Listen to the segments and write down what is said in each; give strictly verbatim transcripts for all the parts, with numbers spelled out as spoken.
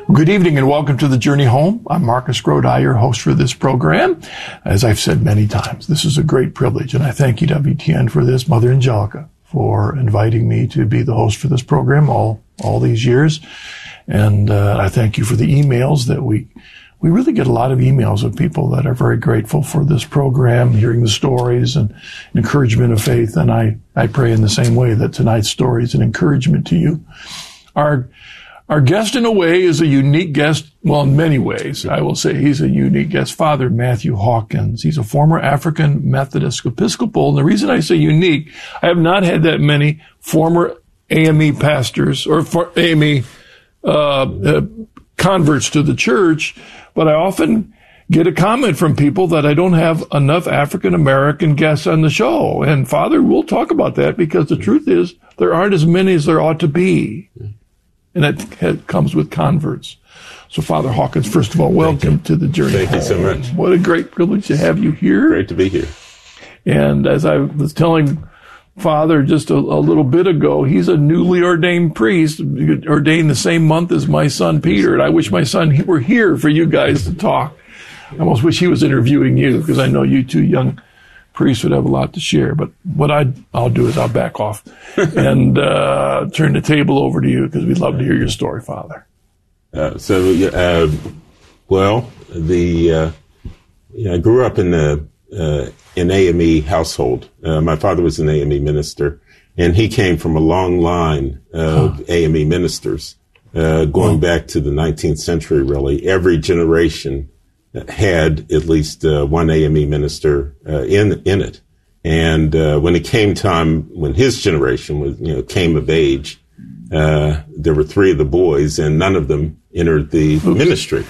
Good evening and welcome to The Journey Home. I'm Marcus Grodi, your host for this program. As I've said many times, this is a great privilege, and I thank you, W T N, for this, Mother Angelica, for inviting me to be the host for this program all, all these years. And uh, I thank you for the emails that we we really get a lot of emails of people that are very grateful for this program, hearing the stories and encouragement of faith. And I, I pray in the same way that tonight's story is an encouragement to you. Our Our guest, in a way, is a unique guest. Well, in many ways, I will say he's a unique guest. Father Matthew Hawkins. He's a former African Methodist Episcopal. And the reason I say unique, I have not had that many former A M E pastors or for A M E uh, uh, converts to the church, but I often get a comment from people that I don't have enough African American guests on the show. And Father, we'll talk about that because the truth is there aren't as many as there ought to be. And that comes with converts. So, Father Hawkins, first of all, welcome to the Journey Thank Home. you so much. What a great privilege to have you here. Great to be here. And as I was telling Father just a, a little bit ago, he's a newly ordained priest, ordained the same month as my son Peter. And I wish my son were here for you guys to talk. I almost wish he was interviewing you because I know you two young priests would have a lot to share, but what I, I'll do is I'll back off and uh, turn the table over to you because we'd love to hear your story, Father. Uh, so, uh, well, the uh, you know, I grew up in the uh, an A M E household. Uh, my father was an A M E minister, and he came from a long line of huh. A M E ministers, uh, going huh. back to the nineteenth century. Really, every generation had at least uh, one A M E minister uh, in in it, and uh, when it came time when his generation was you know came of age, uh, there were three of the boys, and none of them entered the Oops. ministry.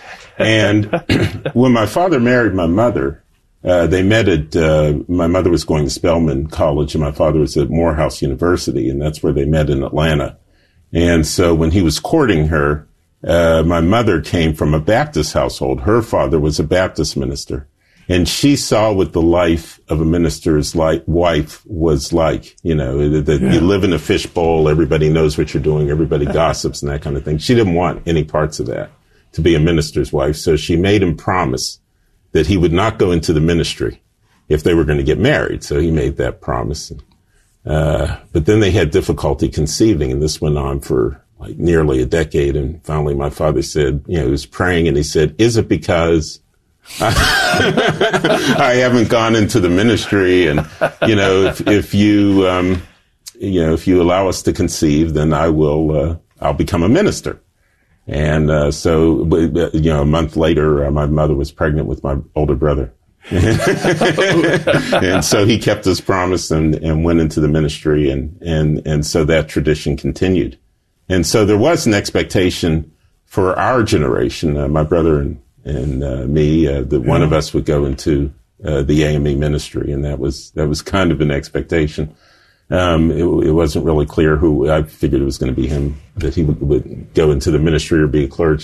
And when my father married my mother, uh, they met at uh, my mother was going to Spelman College, and my father was at Morehouse University, and that's where they met in Atlanta. And so when he was courting her, Uh, my mother came from a Baptist household. Her father was a Baptist minister, and she saw what the life of a minister's like, wife was like. You know, that yeah. you live in a fishbowl, everybody knows what you're doing, everybody gossips and that kind of thing. She didn't want any parts of that, to be a minister's wife. So she made him promise that he would not go into the ministry if they were going to get married. So he made that promise. Uh, but then they had difficulty conceiving, and this went on for like nearly a decade. And finally my father said, you know, he was praying and he said, is it because I, I haven't gone into the ministry? And, you know, if, if you, um, you know, if you allow us to conceive, then I will, uh, I'll become a minister. And, uh, so, you know, a month later, uh, my mother was pregnant with my older brother. And so he kept his promise and, and went into the ministry. And, and, and so that tradition continued. And so there was an expectation for our generation, uh, my brother and, and uh, me, uh, that one of us would go into uh, the A M E ministry, and that was that was kind of an expectation. Um, it, it wasn't really clear who. I figured it was going to be him, that he would, would go into the ministry or be a clergy.